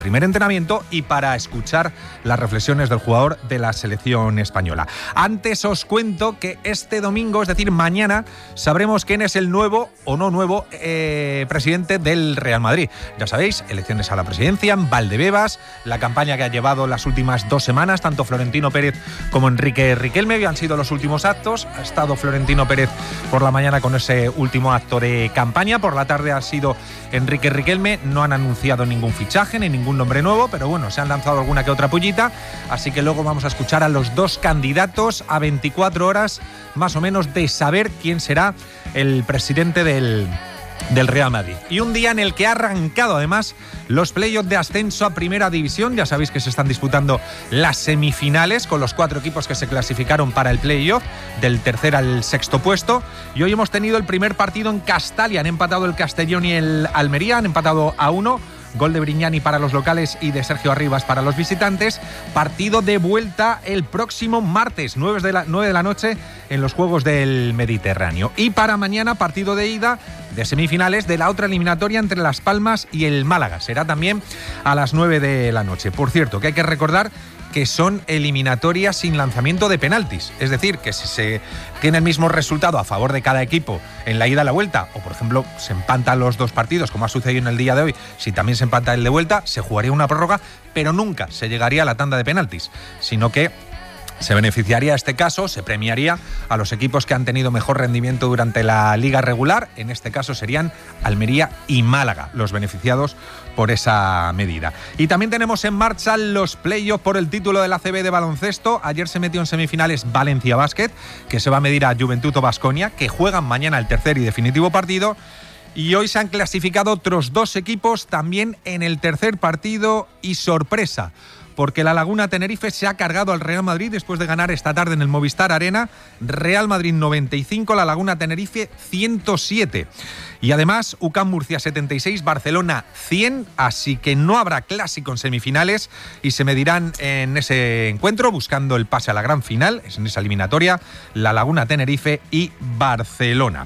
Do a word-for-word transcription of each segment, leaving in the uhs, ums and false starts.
primer entrenamiento y para escuchar las reflexiones del jugador de la selección española. Antes os cuento que este domingo, es decir, mañana, sabremos quién es el nuevo o no nuevo eh, presidente del Real Madrid. Ya sabéis, elecciones a la presidencia, Valdebebas, la campaña que ha llevado las últimas dos semanas, tanto Florentino Pérez como Enrique Riquelme, han sido los últimos actos. Ha estado Florentino Pérez por la mañana con ese último acto de campaña, por la tarde ha sido Enrique Riquelme. No han anunciado ningún fichaje ni ningún nombre nuevo, pero bueno, se han lanzado alguna que otra pullita, así que luego vamos a escuchar a los dos candidatos a veinticuatro horas más o menos de saber quién será el presidente del, del Real Madrid. Y un día en el que ha arrancado además los playoffs de ascenso a Primera División. Ya sabéis que se están disputando las semifinales con los cuatro equipos que se clasificaron para el playoff, del tercer al sexto puesto. Y hoy hemos tenido el primer partido en Castalia. Han empatado el Castellón y el Almería, han empatado a uno. Gol de Brignani para los locales y de Sergio Arribas para los visitantes. Partido de vuelta el próximo martes, nueve de la, nueve de la noche, en los Juegos del Mediterráneo. Y para mañana, partido de ida de semifinales de la otra eliminatoria entre Las Palmas y el Málaga. Será también a las nueve de la noche. Por cierto, que hay que recordar que son eliminatorias sin lanzamiento de penaltis. Es decir, que si se tiene el mismo resultado a favor de cada equipo en la ida a la vuelta, o por ejemplo se empatan los dos partidos, como ha sucedido en el día de hoy, si también se empata el de vuelta, se jugaría una prórroga, pero nunca se llegaría a la tanda de penaltis, sino que se beneficiaría este caso, se premiaría a los equipos que han tenido mejor rendimiento durante la liga regular. En este caso serían Almería y Málaga los beneficiados por esa medida. Y también tenemos en marcha los playoffs por el título de la A C B de baloncesto. Ayer se metió en semifinales Valencia Basket, que se va a medir a Juventud o Baskonia, que juegan mañana el tercer y definitivo partido. Y hoy se han clasificado otros dos equipos también en el tercer partido y sorpresa, porque la Laguna Tenerife se ha cargado al Real Madrid después de ganar esta tarde en el Movistar Arena. Real Madrid noventa y cinco, la Laguna Tenerife ciento siete. Y además, U C A M Murcia setenta y seis, Barcelona cien, así que no habrá clásico en semifinales y se medirán en ese encuentro buscando el pase a la gran final, es en esa eliminatoria, la Laguna Tenerife y Barcelona.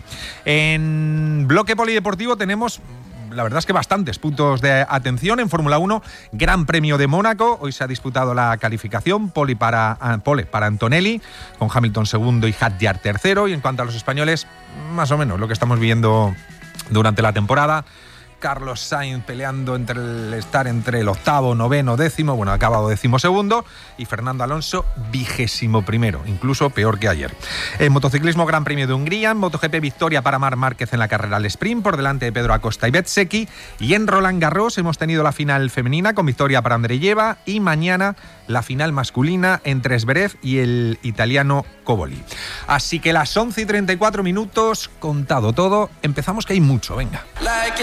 En bloque polideportivo tenemos, la verdad es que bastantes puntos de atención. En Fórmula uno, Gran Premio de Mónaco. Hoy se ha disputado la calificación, pole para, pole para Antonelli, con Hamilton segundo y Hadjar tercero. Y en cuanto a los españoles, más o menos lo que estamos viendo durante la temporada. Carlos Sainz peleando entre el estar entre el octavo, noveno, décimo, bueno, ha acabado décimo segundo, y Fernando Alonso vigésimo primero, incluso peor que ayer. En motociclismo, Gran Premio de Hungría. En MotoGP, victoria para Marc Márquez en la carrera al sprint por delante de Pedro Acosta y Bezzecchi. Y en Roland Garros hemos tenido la final femenina con victoria para Andreyeva, y mañana la final masculina entre Zverev y el italiano Cobolli. Así que las once y treinta y cuatro minutos, contado todo, empezamos, que hay mucho, venga. Like